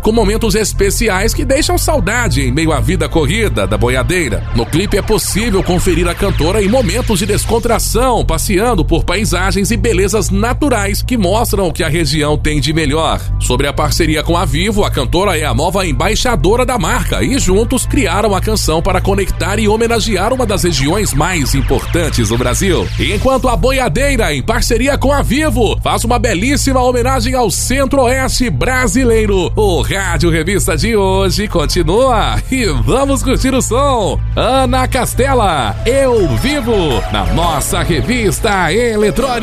com momentos especiais que deixam saudade em meio à vida corrida da boiadeira. No clipe é possível conferir a cantora em momentos de descontração, passeando por paisagens e belezas naturais que mostram o que a região tem de melhor. Sobre a parceria com a Vivo, a cantora é a nova embaixadora da marca e juntos criaram a canção para conectar e homenagear uma das regiões mais importantes do Brasil. E enquanto a boiadeira, em parceria com a Vivo, faz uma belíssima homenagem ao Centro-Oeste brasileiro, o Rádio Revista de hoje continua e vamos curtir o som. Ana Castela, Eu Vivo, na nossa revista eletrônica.